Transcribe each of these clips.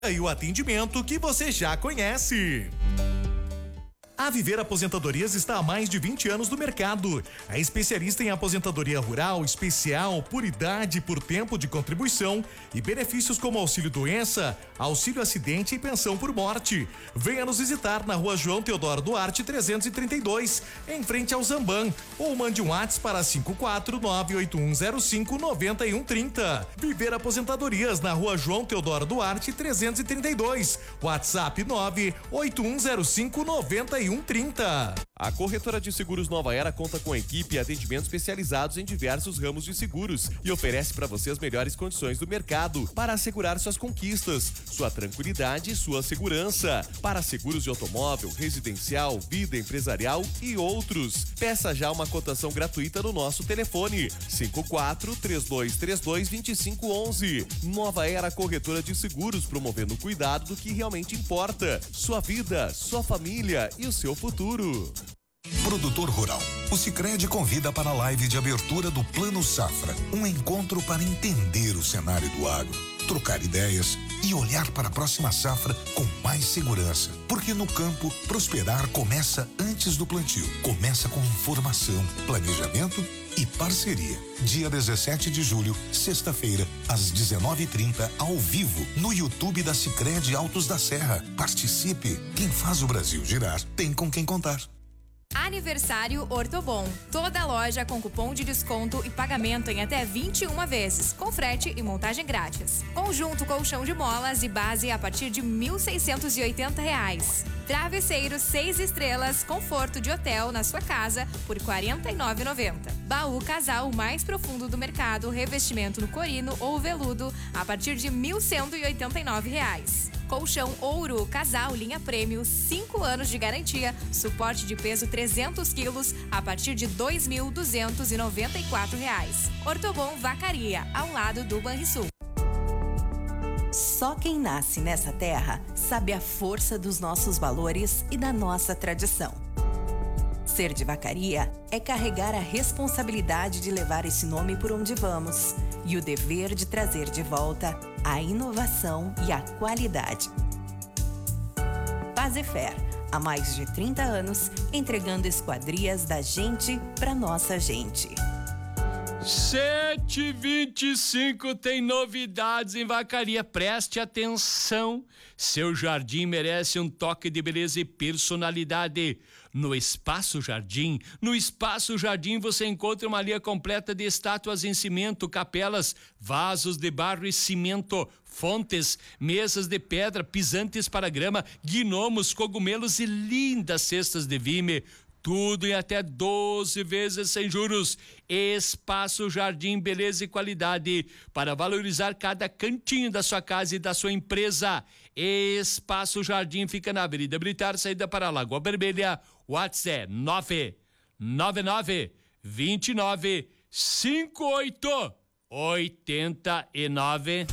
E o atendimento que você já conhece. A Viver Aposentadorias está há mais de 20 anos no mercado. É especialista em aposentadoria rural, especial, por idade e por tempo de contribuição e benefícios como auxílio doença, auxílio acidente e pensão por morte. Venha nos visitar na Rua João Teodoro Duarte 332, em frente ao Zamban, ou mande um WhatsApp para 54981059130. Viver Aposentadorias na Rua João Teodoro Duarte 332, WhatsApp 981059130. A corretora de seguros Nova Era conta com equipe e atendimento especializados em diversos ramos de seguros e oferece para você as melhores condições do mercado para assegurar suas conquistas, sua tranquilidade e sua segurança. Para seguros de automóvel, residencial, vida empresarial e outros. Peça já uma cotação gratuita no nosso telefone 54-3232-2511. Nova Era Corretora de Seguros, promovendo o cuidado do que realmente importa: sua vida, sua família e o seu futuro. Produtor rural, o Sicredi convida para a live de abertura do Plano Safra, um encontro para entender o cenário do agro, trocar ideias e olhar para a próxima safra com mais segurança, porque no campo prosperar começa antes do plantio, começa com informação, planejamento e parceria. Dia 17 de julho, sexta-feira, às 19h30, ao vivo, no YouTube da Sicredi Altos da Serra. Participe! Quem faz o Brasil girar tem com quem contar. Aniversário Ortobon. Toda loja com cupom de desconto e pagamento em até 21 vezes, com frete e montagem grátis. Conjunto colchão de molas e base a partir de R$ 1.680. Travesseiro 6 estrelas, conforto de hotel na sua casa por R$ 49,90. Baú casal mais profundo do mercado, revestimento no corino ou veludo a partir de R$ 1.189. Colchão ouro, casal, linha prêmio, 5 anos de garantia, suporte de peso 300 quilos a partir de R$ 2.294. Ortobon Vacaria, ao lado do Banrisul. Só quem nasce nessa terra sabe a força dos nossos valores e da nossa tradição. Ser de Vacaria é carregar a responsabilidade de levar esse nome por onde vamos e o dever de trazer de volta a inovação e a qualidade. Fazefer, há mais de 30 anos, entregando esquadrias da gente para nossa gente. 7h25 tem novidades em Vacaria. Preste atenção. Seu jardim merece um toque de beleza e personalidade. No Espaço Jardim você encontra uma linha completa de estátuas em cimento, capelas, vasos de barro e cimento, fontes, mesas de pedra, pisantes para grama, gnomos, cogumelos e lindas cestas de vime. Tudo em até 12 vezes sem juros. Espaço Jardim, beleza e qualidade para valorizar cada cantinho da sua casa e da sua empresa. Espaço Jardim fica na Avenida Militar, saída para a Lagoa Vermelha. WhatsApp 999-29-5889.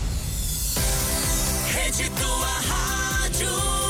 Rede Tua Rádio.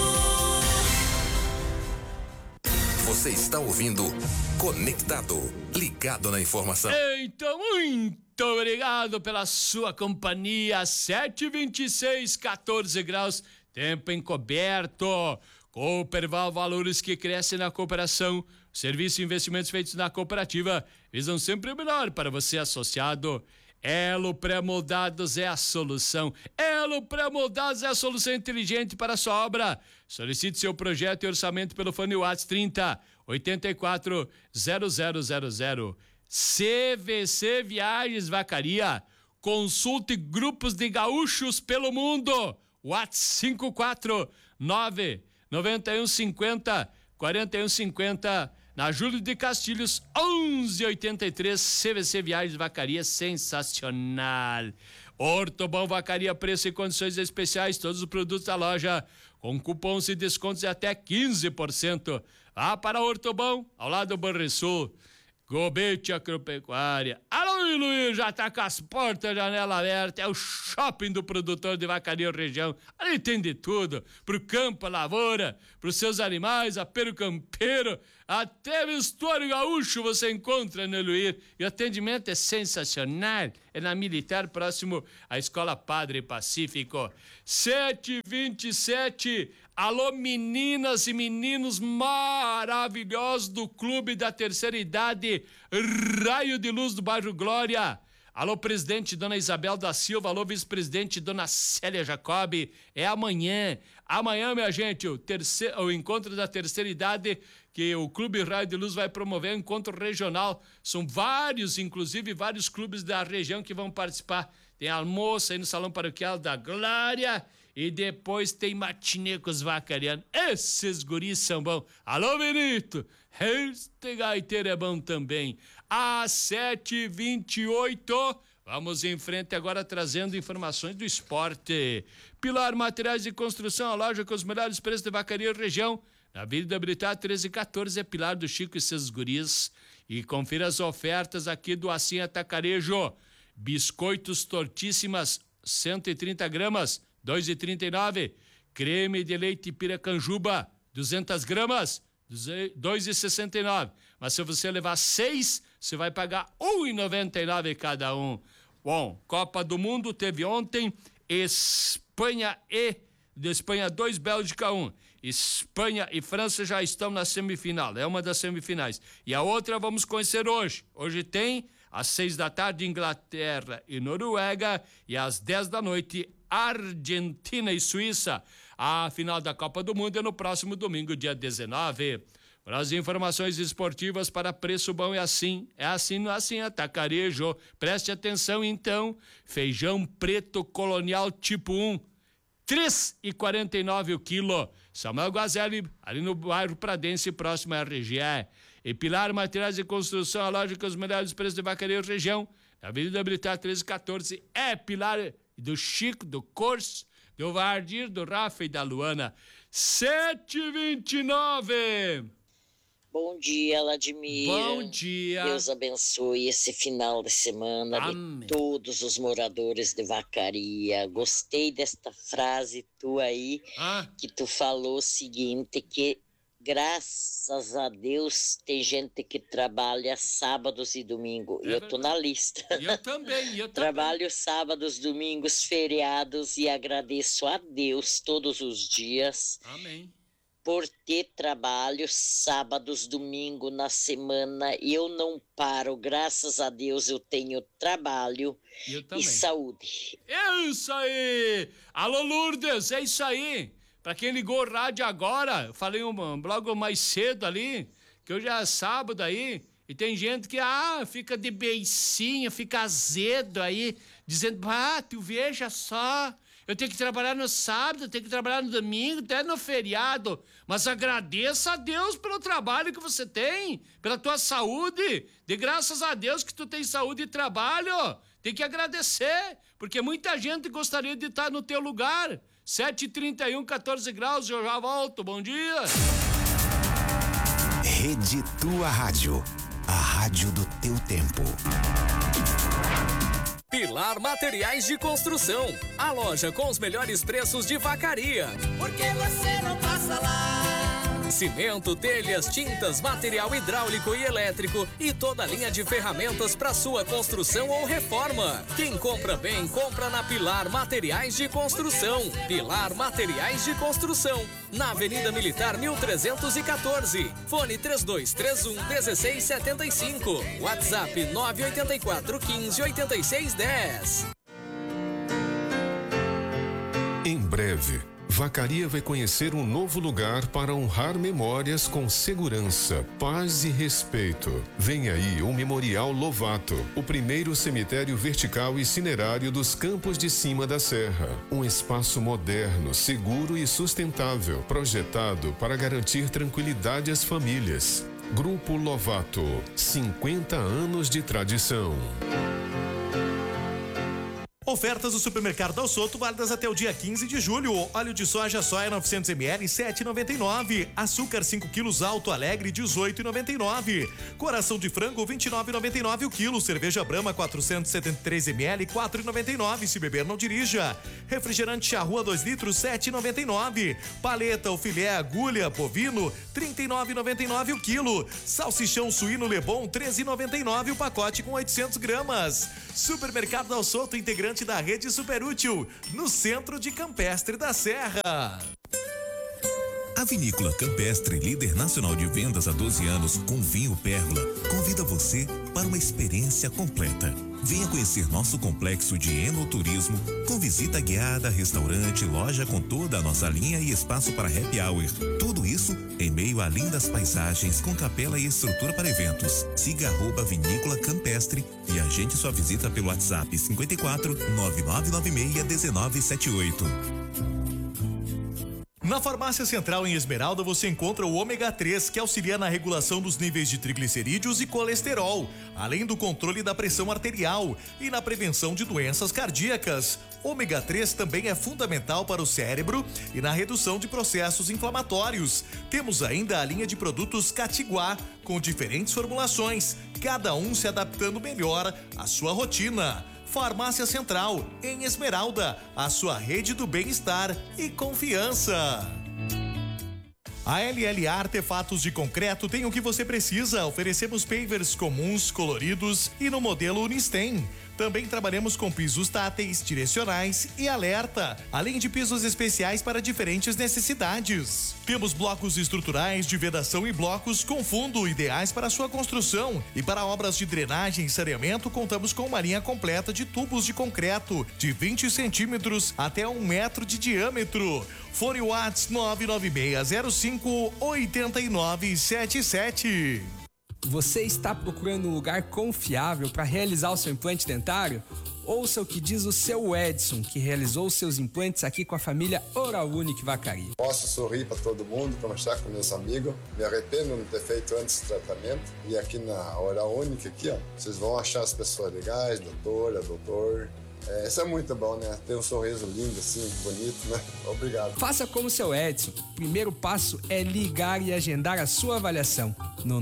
Você está ouvindo Conectado, ligado na informação. Então, muito obrigado pela sua companhia. 7h26, 14 graus, tempo encoberto. Cooperval, valores que crescem na cooperação. Serviços e investimentos feitos na cooperativa visam sempre o melhor para você, associado. Elo Pré-Moldados é a solução. Elo Pré-Moldados é a solução inteligente para a sua obra. Solicite seu projeto e orçamento pelo fone WhatsApp 30 84 0000. CVC Viagens Vacaria. Consulte grupos de gaúchos pelo mundo. WhatsApp 549 9150 4150. Na Júlio de Castilhos, 1183, CVC Viagens Vacaria, sensacional. Ortobon Vacaria, preço e condições especiais, todos os produtos da loja, com cupons e descontos de até 15%. Vá para Ortobon, ao lado do Banrisul. Gobete Agropecuária. Alô, Ui, Luiz, já tá com as portas, janela aberta. É o shopping do produtor de Vacaria região. Ali tem de tudo. Pro campo, a lavoura, pros seus animais, apelo campeiro, até vestuário gaúcho você encontra no Luiz. E o atendimento é sensacional. É na Militar, próximo à Escola Padre Pacífico. 7h27. Alô, meninas e meninos maravilhosos do Clube da Terceira Idade, Raio de Luz do Bairro Glória. Alô, presidente Dona Isabel da Silva. Alô, vice-presidente Dona Célia Jacobi. É amanhã. Amanhã, minha gente, o encontro da Terceira Idade, que o Clube Raio de Luz vai promover, um encontro regional. São vários, inclusive vários clubes da região que vão participar. Tem almoço aí no Salão Paroquial da Glória. E depois tem matinê com os vacarianos. Esses guris são bons. Alô, Benito. Este gaiteiro é bom também. Às 7h28. Vamos em frente agora trazendo informações do esporte. Pilar Materiais de Construção, a loja com os melhores preços de vacaria e região. Na Avenida Habilitar 1314 é Pilar do Chico e seus guris. E confira as ofertas aqui do Assim Atacarejo. Biscoitos Tortíssimas, 130 gramas. 2,39. Creme de leite Piracanjuba, 200 gramas, 2,69. Mas se você levar 6, você vai pagar 1,99 cada um. Bom, Copa do Mundo teve ontem Espanha 2, Bélgica 1. Espanha e França já estão na semifinal, é uma das semifinais. E a outra vamos conhecer hoje. Hoje tem às 6 da tarde Inglaterra e Noruega e às 10 da noite Argentina e Suíça. A final da Copa do Mundo é no próximo domingo, dia 19. Para as informações esportivas para preço bom é assim, Atacarejo. Preste atenção então. Feijão preto colonial tipo 1, 3,49 o quilo. Samuel Guazelli, ali no bairro Pradense, próximo à RGE. E Pilar Materiais de Construção, a loja com os melhores preços de vacaria e região. Na Avenida Habilitar 1314 é Pilar do Chico, do Corso, do Vardir, do Rafa e da Luana. 7h29. Bom dia, Vladimir. Bom dia. Deus abençoe esse final de semana. Amém. De todos os moradores de Vacaria. Gostei desta frase tua aí, que tu falou o seguinte, que graças a Deus tem gente que trabalha sábados e domingos. Eu tô na lista. Eu também. Trabalho sábados, domingos, feriados e agradeço a Deus todos os dias. Amém. Por ter trabalho sábados, domingo na semana, e eu não paro, graças a Deus eu tenho trabalho e saúde. É isso aí! Alô, Lourdes, é isso aí! Pra quem ligou o rádio agora, eu falei logo mais cedo ali, que hoje é sábado aí, e tem gente que fica de beicinho, fica azedo aí, dizendo, tu veja só, eu tenho que trabalhar no sábado, eu tenho que trabalhar no domingo, até no feriado. Mas agradeça a Deus pelo trabalho que você tem, pela tua saúde. De graças a Deus que tu tem saúde e trabalho. Tem que agradecer, porque muita gente gostaria de estar no teu lugar. 7h31, 14 graus, eu já volto. Bom dia. Rede Tua Rádio, a rádio do teu tempo. Pilar Materiais de Construção, a loja com os melhores preços de Vacaria. Por que você não passa lá? Cimento, telhas, tintas, material hidráulico e elétrico e toda a linha de ferramentas para sua construção ou reforma. Quem compra bem, compra na Pilar Materiais de Construção. Pilar Materiais de Construção, na Avenida Militar 1314. Fone 3231-1675. WhatsApp 984-15-8610. Em breve, Vacaria vai conhecer um novo lugar para honrar memórias com segurança, paz e respeito. Vem aí o Memorial Lovato, o primeiro cemitério vertical e cinerário dos Campos de Cima da Serra. Um espaço moderno, seguro e sustentável, projetado para garantir tranquilidade às famílias. Grupo Lovato, 50 anos de tradição. Ofertas do Supermercado Dal Soto válidas até o dia 15 de julho. Óleo de soja 900 ml, 7,99. Açúcar 5 quilos Alto Alegre, 18,99. Coração de frango, 29,99 o quilo. Cerveja Brahma 473 ml, 4,99. Se beber, não dirija. Refrigerante Charrua 2 litros, 7,99. Paleta ou filé agulha bovino, 39,99 o quilo. Salsichão suíno Lebon, 13,99 o pacote com 800 gramas. Supermercado Dal Soto, integrante da rede Superútil, no centro de Campestre da Serra. A Vinícola Campestre, líder nacional de vendas há 12 anos com vinho Pérola, convida você para uma experiência completa. Venha conhecer nosso complexo de enoturismo, com visita guiada, restaurante, loja com toda a nossa linha e espaço para happy hour. Tudo isso em meio a lindas paisagens, com capela e estrutura para eventos. Siga @Vinícola Campestre e agende sua visita pelo WhatsApp 54 9996 1978. Na Farmácia Central em Esmeralda você encontra o ômega 3, que auxilia na regulação dos níveis de triglicerídeos e colesterol, além do controle da pressão arterial e na prevenção de doenças cardíacas. Ômega 3 também é fundamental para o cérebro e na redução de processos inflamatórios. Temos ainda a linha de produtos Catiguá, com diferentes formulações, cada um se adaptando melhor à sua rotina. Farmácia Central, em Esmeralda, a sua rede do bem-estar e confiança. A LLA Artefatos de Concreto tem o que você precisa. Oferecemos pavers comuns, coloridos e no modelo Unistem. Também trabalhamos com pisos táteis, direcionais e alerta, além de pisos especiais para diferentes necessidades. Temos blocos estruturais de vedação e blocos com fundo, ideais para sua construção. E para obras de drenagem e saneamento, contamos com uma linha completa de tubos de concreto de 20 centímetros até 1 metro de diâmetro. Fone WhatsApp 99605-8977. Você está procurando um lugar confiável para realizar o seu implante dentário? Ouça o que diz o seu Edson, que realizou seus implantes aqui com a família Oral Unique Vacaria. Posso sorrir para todo mundo, conversar com meus amigos. Me arrependo de não ter feito antes o tratamento. E aqui na Oral Unique, aqui, ó, vocês vão achar as pessoas legais, doutor. Isso é muito bom, né? Ter um sorriso lindo, assim, bonito, né? Obrigado. Faça como o seu Edson. O primeiro passo é ligar e agendar a sua avaliação no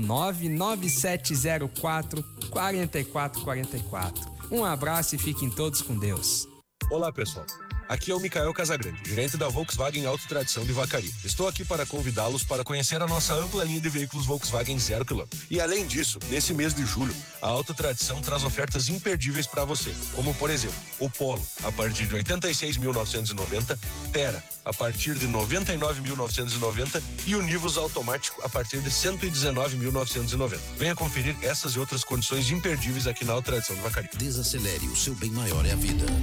99704-4444. Um abraço e fiquem todos com Deus. Olá, pessoal. Aqui é o Micael Casagrande, gerente da Volkswagen Auto Tradição de Vacaria. Estou aqui para convidá-los para conhecer a nossa ampla linha de veículos Volkswagen 0 km. E além disso, nesse mês de julho, a Auto Tradição traz ofertas imperdíveis para você, como por exemplo, o Polo, a partir de 86.990, Tera, a partir de 99.990 e o Nivus automático a partir de 119.990. Venha conferir essas e outras condições imperdíveis aqui na Auto Tradição de Vacaria. Desacelere, o seu bem maior é a vida.